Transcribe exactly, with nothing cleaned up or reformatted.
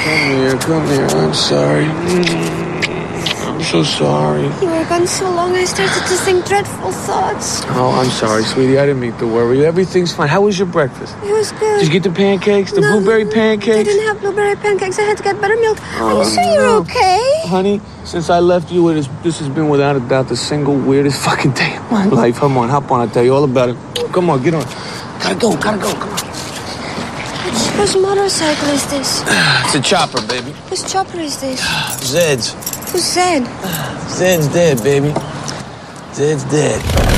Come here, come here. I'm sorry. I'm so sorry. You were gone so long, I started to think dreadful thoughts. Oh, I'm sorry, sweetie. I didn't mean to worry you. Everything's fine. How was your breakfast? It was good. Did you get the pancakes? The no, blueberry pancakes? I didn't have blueberry pancakes. I had to get buttermilk. Oh, Are you sure no. you're okay? Honey, since I left you, it is, this has been without a doubt the single weirdest fucking day of my life. Come on, hop on. I'll tell you all about it. Come on, get on. Gotta go, gotta go. Come on. Which, whose motorcycle is this? It's a chopper, baby. Whose chopper is this? Zed's. Who's Zed? Zed's dead, baby. Zed's dead.